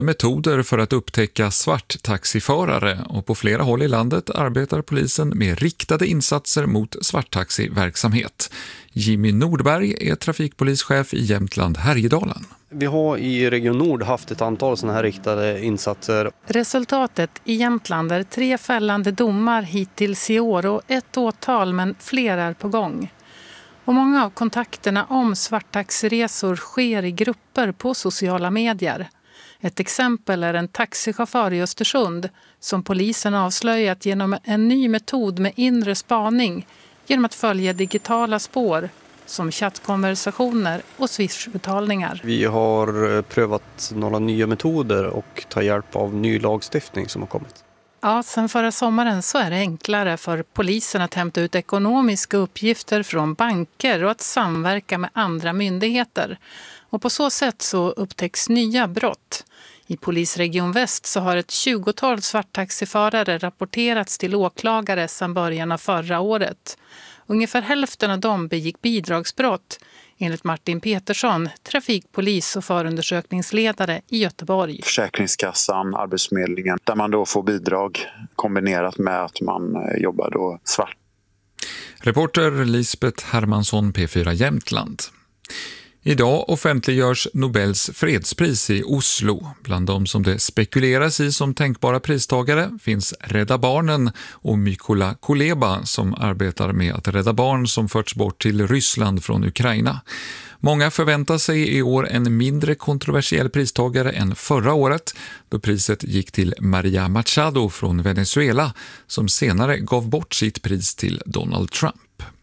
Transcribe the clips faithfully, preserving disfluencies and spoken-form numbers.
metoder för att upptäcka svarttaxiförare och på flera håll i landet arbetar polisen med riktade insatser mot svarttaxiverksamhet. Jimmy Nordberg är trafikpolischef i Jämtland Härjedalen. Vi har i Region Nord haft ett antal sådana här riktade insatser. Resultatet i Jämtland är tre fällande domar hittills i år och ett åtal, men fler är på gång. Och många av kontakterna om svarttaxiresor sker i grupper på sociala medier. Ett exempel är en taxichaufför i Östersund som polisen avslöjat genom en ny metod med inre spaning genom att följa digitala spår som chattkonversationer och swishbetalningar. Vi har prövat några nya metoder och tar hjälp av ny lagstiftning som har kommit. Ja, sen förra sommaren så är det enklare för polisen att hämta ut ekonomiska uppgifter från banker och att samverka med andra myndigheter. Och på så sätt så upptäcks nya brott. I Polisregion Väst så har ett tjugotal svarttaxiförare rapporterats till åklagare sedan början av förra året. Ungefär hälften av dem begick bidragsbrott, enligt Martin Petersson, trafikpolis och förundersökningsledare i Göteborg. Försäkringskassan, Arbetsförmedlingen, där man då får bidrag kombinerat med att man jobbar då svart. Reporter Lisbeth Hermansson, P fyra Jämtland. Idag offentliggörs Nobels fredspris i Oslo. Bland de som det spekuleras i som tänkbara pristagare finns Rädda Barnen och Mykola Kuleba som arbetar med att rädda barn som förts bort till Ryssland från Ukraina. Många förväntar sig i år en mindre kontroversiell pristagare än förra året då priset gick till Maria Machado från Venezuela som senare gav bort sitt pris till Donald Trump.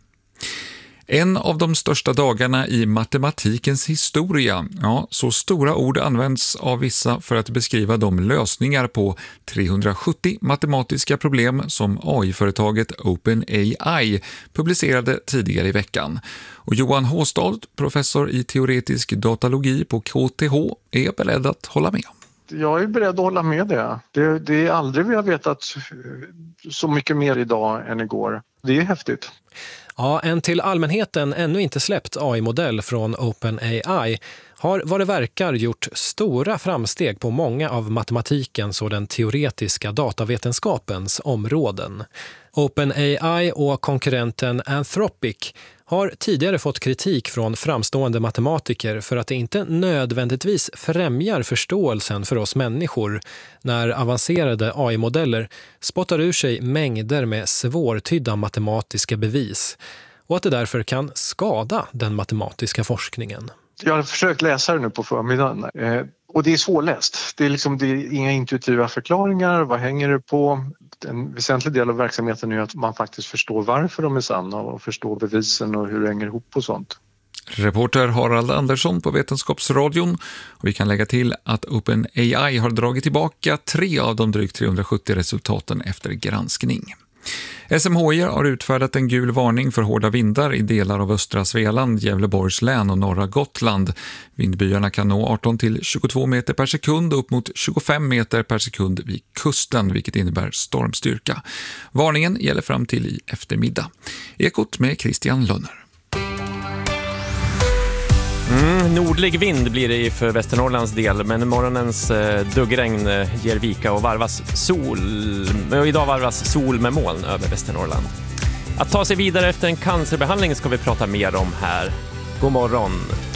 En av de största dagarna i matematikens historia. Ja, så stora ord används av vissa för att beskriva de lösningar på trehundrasjuttio matematiska problem som A I-företaget OpenAI publicerade tidigare i veckan. Och Johan Håstad, professor i teoretisk datalogi på K T H, är beredd att hålla med. Jag är beredd att hålla med det. Det, det är aldrig vi har vetat så mycket mer idag än igår. Det är häftigt. Ja, en till allmänheten ännu inte släppt A I-modell från OpenAI har vad det verkar gjort stora framsteg på många av matematikens och den teoretiska datavetenskapens områden. OpenAI och konkurrenten Anthropic har tidigare fått kritik från framstående matematiker för att det inte nödvändigtvis främjar förståelsen för oss människor när avancerade A I-modeller spottar ur sig mängder med svårtydda matematiska bevis och att det därför kan skada den matematiska forskningen. Jag har försökt läsa det nu på förmiddagen eh, och det är svårläst. Det är, liksom, det är inga intuitiva förklaringar. Vad hänger det på? En väsentlig del av verksamheten är att man faktiskt förstår varför de är sanna och förstår bevisen och hur det hänger ihop och sånt. Reporter Harald Andersson på Vetenskapsradion. Och vi kan lägga till att OpenAI har dragit tillbaka tre av de drygt trehundrasjuttio resultaten efter granskning. S M H I har utfärdat en gul varning för hårda vindar i delar av östra Svealand, Gävleborgs län och norra Gotland. Vindbyarna kan nå arton till tjugotvå meter per sekund och upp mot tjugofem meter per sekund vid kusten, vilket innebär stormstyrka. Varningen gäller fram till i eftermiddag. Ekot med Christian Lönner. Mm, nordlig vind blir det för Västernorrlands del, men morgonens eh, duggregn eh, ger vika och varvas sol. Och idag varvas sol med moln över Västernorrland. Att ta sig vidare efter en cancerbehandling ska vi prata mer om här. God morgon.